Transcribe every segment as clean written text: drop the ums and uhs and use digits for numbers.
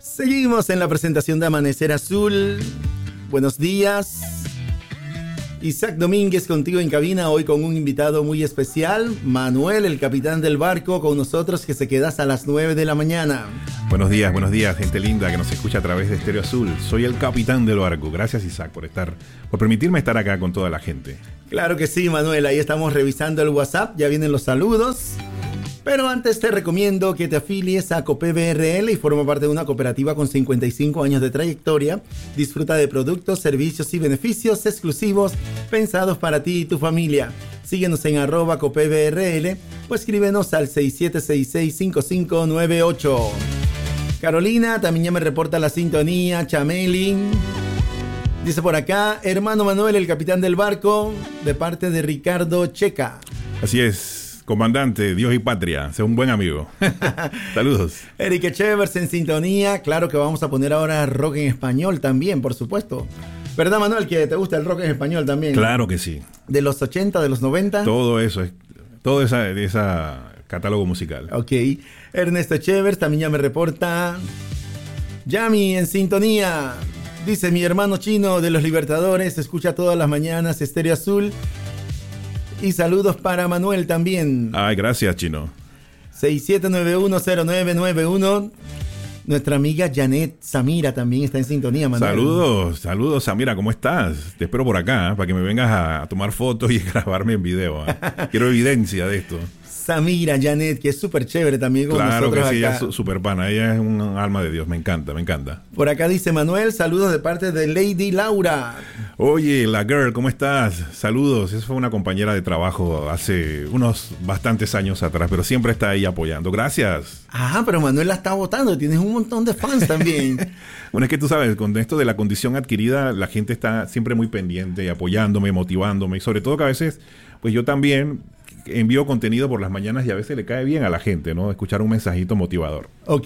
Seguimos en la presentación de Amanecer Azul. Buenos días. Isaac Domínguez contigo en cabina, hoy con un invitado muy especial, Manuel, el capitán del barco, con nosotros, que se queda hasta las 9 de la mañana. Buenos días, gente linda que nos escucha a través de Estéreo Azul. Soy el capitán del barco. Gracias, Isaac, por permitirme estar acá con toda la gente. Claro que sí, Manuel. Ahí estamos revisando el WhatsApp, ya vienen los saludos. Pero antes te recomiendo que te afilies a COPEBRL y forma parte de una cooperativa con 55 años de trayectoria. Disfruta de productos, servicios y beneficios exclusivos pensados para ti y tu familia. Síguenos en @COPEBRL o escríbenos al 6766-5598. Carolina también ya me reporta la sintonía. Chameli dice por acá: hermano Manuel, el capitán del barco, de parte de Ricardo Checa. Así es. Comandante, Dios y patria, sea un buen amigo. Saludos. Eric Chevers en sintonía. Claro que vamos a poner ahora rock en español también, por supuesto. ¿Verdad, Manuel, que te gusta el rock en español también? Claro que sí. ¿De los 80, de los 90? Todo eso, todo esa catálogo musical. Ok. Ernesto Chevers también ya me reporta. Yami en sintonía. Dice: mi hermano chino de los Libertadores escucha todas las mañanas Estéreo Azul. Y saludos para Manuel también. Ay, gracias, chino. 67910991. Nuestra amiga Janet Samira también está en sintonía, Manuel. Saludos, Samira, ¿cómo estás? Te espero por acá, para que me vengas a tomar fotos y grabarme en video. Quiero evidencia de esto. Samira, Janet, que es súper chévere también con nosotros. Claro que sí, acá. ella es súper pana, ella es un alma de Dios, me encanta. Por acá dice Manuel: saludos de parte de Lady Laura. Oye, la girl, ¿cómo estás? Saludos, esa fue una compañera de trabajo hace unos bastantes años atrás, pero siempre está ahí apoyando. Gracias. Ah, pero Manuel la está votando, tienes un montón de fans también. Bueno, es que tú sabes, con esto de la condición adquirida, la gente está siempre muy pendiente, apoyándome, motivándome, y sobre todo que a veces, pues yo también envío contenido por las mañanas y a veces le cae bien a la gente, ¿no? Escuchar un mensajito motivador. Ok.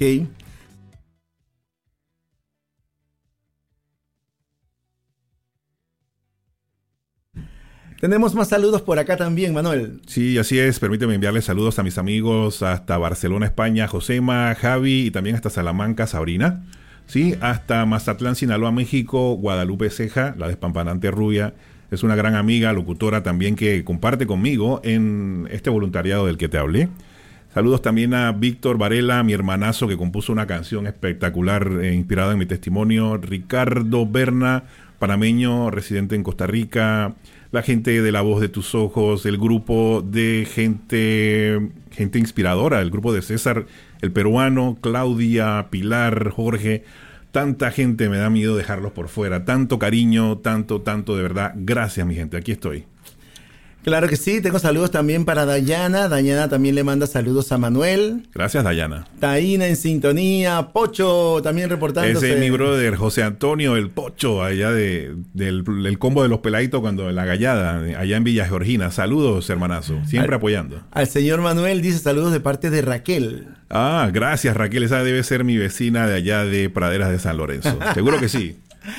Tenemos más saludos por acá también, Manuel. Sí, así es. Permíteme enviarle saludos a mis amigos hasta Barcelona, España, Josema, Javi, y también hasta Salamanca, Sabrina. Sí, hasta Mazatlán, Sinaloa, México, Guadalupe Ceja, la despampanante rubia. Es una gran amiga, locutora también, que comparte conmigo en este voluntariado del que te hablé. Saludos también a Víctor Varela, mi hermanazo, que compuso una canción espectacular inspirada en mi testimonio. Ricardo Berna, panameño, residente en Costa Rica. La gente de La Voz de Tus Ojos, el grupo de gente inspiradora, el grupo de César, el peruano, Claudia, Pilar, Jorge. Tanta gente, me da miedo dejarlos por fuera. Tanto cariño, tanto, de verdad. Gracias, mi gente. Aquí estoy. Claro que sí. Tengo saludos también para Dayana. Dayana también le manda saludos a Manuel. Gracias, Dayana. Taína en sintonía. Pocho también reportándose. Ese es mi brother, José Antonio, el Pocho, allá del combo de los peladitos cuando la gallada, allá en Villa Georgina. Saludos, hermanazo. Siempre apoyando. Al señor Manuel dice saludos de parte de Raquel. Ah, gracias, Raquel. Esa debe ser mi vecina de allá de Praderas de San Lorenzo. Seguro que sí.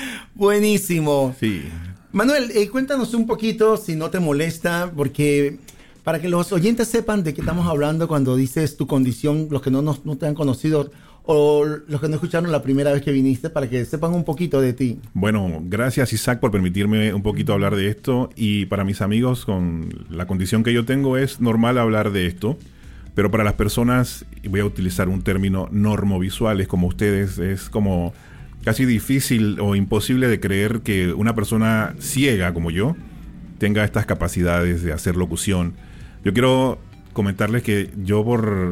Buenísimo. Sí. Manuel, cuéntanos un poquito, si no te molesta, porque para que los oyentes sepan de qué estamos hablando cuando dices tu condición, los que no te han conocido o los que no escucharon la primera vez que viniste, para que sepan un poquito de ti. Bueno, gracias, Isaac, por permitirme un poquito hablar de esto. Y para mis amigos, con la condición que yo tengo, es normal hablar de esto. Pero para las personas, voy a utilizar un término normovisuales como ustedes, es como casi difícil o imposible de creer que una persona ciega como yo tenga estas capacidades de hacer locución. Yo quiero comentarles que yo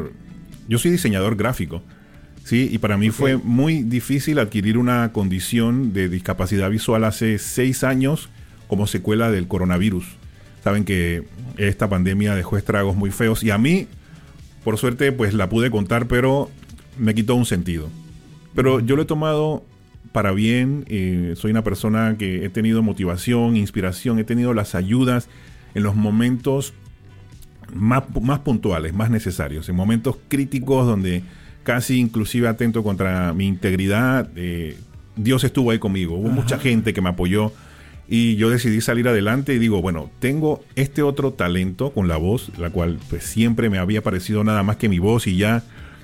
soy diseñador gráfico, ¿sí? Y para mí fue muy difícil adquirir una condición de discapacidad visual hace 6 años como secuela del coronavirus. Saben que esta pandemia dejó estragos muy feos y a mí, por suerte, pues la pude contar, pero me quitó un sentido. Pero yo lo he tomado para bien. Soy una persona que he tenido motivación, inspiración, he tenido las ayudas en los momentos más puntuales, más necesarios, en momentos críticos donde casi inclusive atento contra mi integridad. Dios estuvo ahí conmigo, hubo mucha gente que me apoyó y yo decidí salir adelante y digo, bueno, tengo este otro talento con la voz, la cual pues siempre me había parecido nada más que mi voz y ya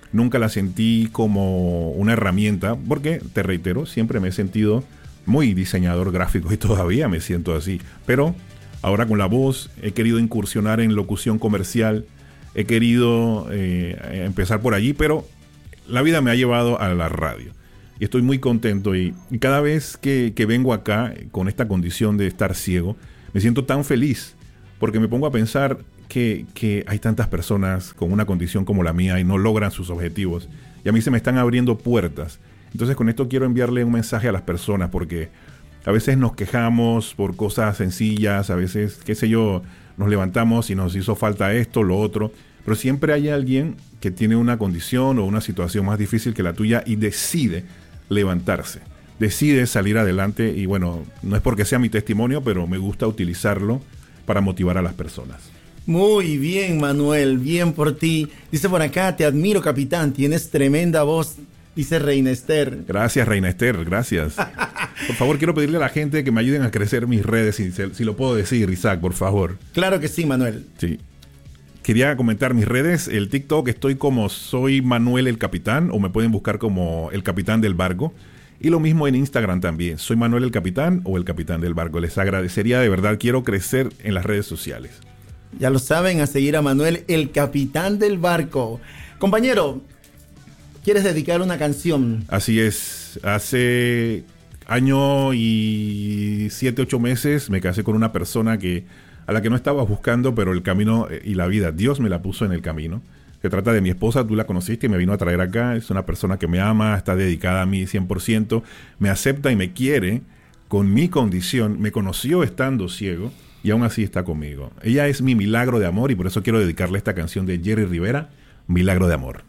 nunca la sentí como una herramienta, porque, te reitero, siempre me he sentido muy diseñador gráfico y todavía me siento así. Pero ahora con la voz he querido incursionar en locución comercial, he querido empezar por allí, pero la vida me ha llevado a la radio. Y estoy muy contento y cada vez que vengo acá con esta condición de estar ciego, me siento tan feliz porque me pongo a pensar que hay tantas personas con una condición como la mía y no logran sus objetivos. Y a mí se me están abriendo puertas. Entonces con esto quiero enviarle un mensaje a las personas porque a veces nos quejamos por cosas sencillas, a veces, qué sé yo, nos levantamos y nos hizo falta esto, lo otro. Pero siempre hay alguien que tiene una condición o una situación más difícil que la tuya y decide levantarse, decide salir adelante. Y bueno, no es porque sea mi testimonio, pero me gusta utilizarlo para motivar a las personas. Muy bien, Manuel, bien por ti. Dice por acá, te admiro, capitán, tienes tremenda voz, dice Reina Esther. Gracias, Reina Esther, gracias. Por favor, quiero pedirle a la gente que me ayuden a crecer mis redes, si lo puedo decir, Isaac, por favor. Claro que sí, Manuel. Sí. Quería comentar mis redes. El TikTok estoy como Soy Manuel el Capitán, o me pueden buscar como El Capitán del Barco. Y lo mismo en Instagram también. Soy Manuel el Capitán o El Capitán del Barco. Les agradecería, de verdad, quiero crecer en las redes sociales. Ya lo saben, a seguir a Manuel, el Capitán del Barco. Compañero, ¿quieres dedicar una canción? Así es. Hace año y 7, 8 meses me casé con una persona a la que no estaba buscando, pero el camino y la vida, Dios me la puso en el camino. Se trata de mi esposa, tú la conociste y me vino a traer acá. Es una persona que me ama, está dedicada a mí 100%, me acepta y me quiere con mi condición. Me conoció estando ciego y aún así está conmigo. Ella es mi milagro de amor y por eso quiero dedicarle esta canción de Jerry Rivera, Milagro de Amor.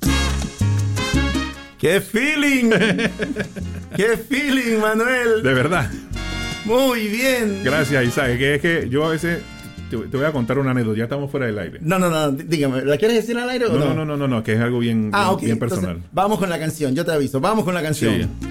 ¡Qué feeling! ¡Qué feeling, Manuel! De verdad. Muy bien. Gracias, Isaac. Es que yo a veces te voy a contar una anécdota. Ya estamos fuera del aire. No, dígame, ¿la quieres decir al aire o no? No, que es algo bien, ok. bien personal. Entonces, vamos con la canción, yo te aviso. Vamos con la canción. Sí.